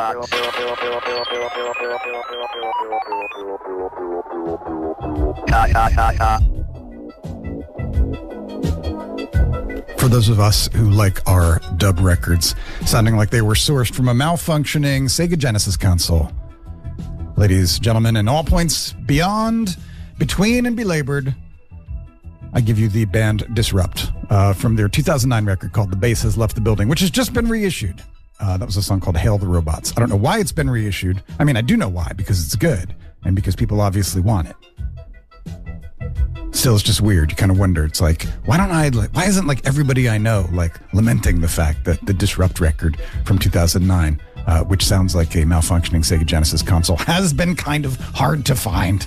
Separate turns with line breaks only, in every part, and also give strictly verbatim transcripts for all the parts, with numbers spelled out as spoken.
For those of us who like our dub records sounding like they were sourced from a malfunctioning Sega Genesis console, ladies, gentlemen, and all points beyond, between, and belabored, I give you the band Disrupt uh, from their two thousand nine record called The Bass Has Left the Building, which has just been reissued. Uh, that was a song called Hail the Robots. I don't know why it's been reissued. I mean, I do know why, because it's good and because people obviously want it. Still, it's just weird. You kind of wonder. It's like, why don't I, like, why isn't like everybody I know like lamenting the fact that the Disrupt record from two thousand nine, uh, which sounds like a malfunctioning Sega Genesis console, has been kind of hard to find?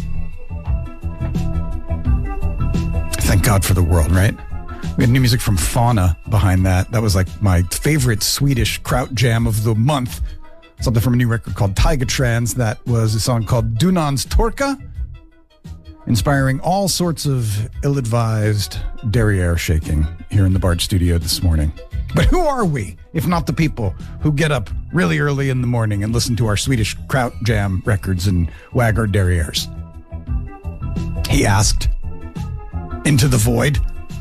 Thank God for the world, right? We had new music from Fauna behind that. That was like my favorite Swedish kraut jam of the month. Something from a new record called Tigertrans. That was a song called Dunans Torka, inspiring all sorts of ill-advised derriere shaking here in the Bard studio this morning. But who are we, if not the people who get up really early in the morning and listen to our Swedish kraut jam records and wag our derrieres? He asked. Into the void.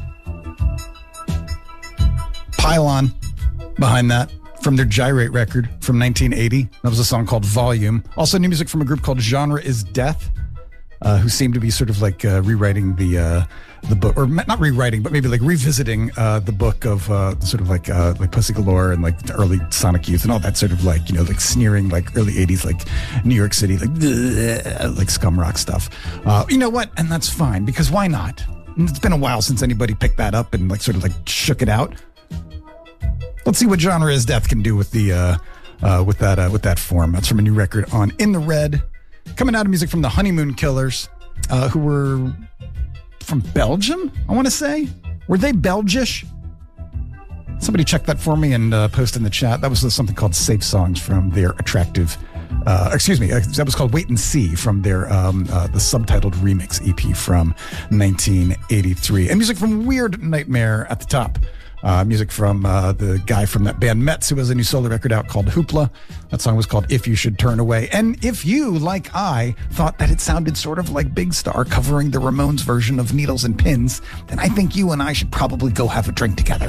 Pylon behind that from their Gyrate record from nineteen eighty. That was a song called Volume. Also new music from a group called Genre is Death, uh, who seem to be sort of like uh, rewriting the uh, the book, or not rewriting, but maybe like revisiting uh, the book of uh, sort of like uh, like Pussy Galore and like the early Sonic Youth and all that sort of like, you know, like sneering like early eighties like New York City like bleh, like scum rock stuff. Uh, you know what? And that's fine, because why not? It's been a while since anybody picked that up and like sort of like shook it out. Let's see what Genre is Death can do with the uh, uh, with that uh, with that form. That's from a new record on In the Red. Coming out of music from the Honeymoon Killers, uh, who were from Belgium, I want to say. Were they Belgish? Somebody check that for me and uh, post in the chat. That was something called Safe Songs from their attractive, uh, excuse me, that was called Wait and See from their, um, uh, the subtitled remix E P from nineteen eighty-three. And music from Weird Nightmare at the top. Uh, music from uh, the guy from that band Metz, who has a new solo record out called Hoopla. That song was called If You Should Turn Away. And if you, like I, thought that it sounded sort of like Big Star covering the Ramones version of Needles and Pins, then I think you and I should probably go have a drink together.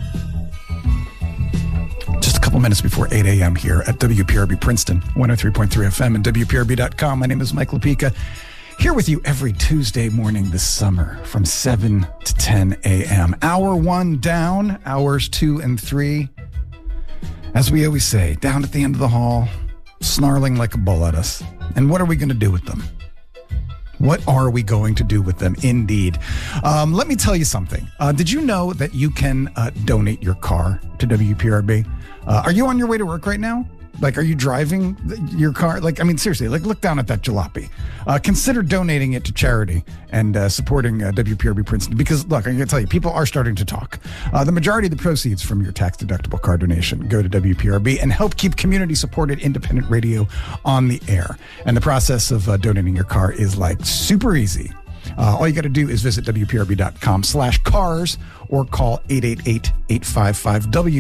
Just a couple minutes before eight a.m. here at W P R B Princeton, one oh three point three F M and W P R B dot com. My name is Mike Lapika, here with you every Tuesday morning this summer from seven to ten a.m. Hour one down, hours two and three. As we always say, down at the end of the hall, snarling like a bull at us. And what are we going to do with them? What are we going to do with them? Indeed. Um, let me tell you something. Uh, did you know that you can uh, donate your car to W P R B? Uh, are you on your way to work right now? Like, are you driving your car? Like, I mean, seriously, like, look down at that jalopy. Uh, consider donating it to charity and uh, supporting uh, W P R B Princeton. Because, look, I'm going to tell you, people are starting to talk. Uh, the majority of the proceeds from your tax-deductible car donation go to W P R B and help keep community-supported independent radio on the air. And the process of uh, donating your car is, like, super easy. Uh, all you got to do is visit W P R B dot com slash cars or call eight eight eight, eight five five, W